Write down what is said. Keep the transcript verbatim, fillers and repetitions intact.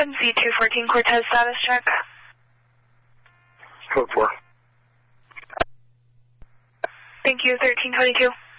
one, Z two fourteen Cortez status check. Code four. Thank you, thirteen twenty-two.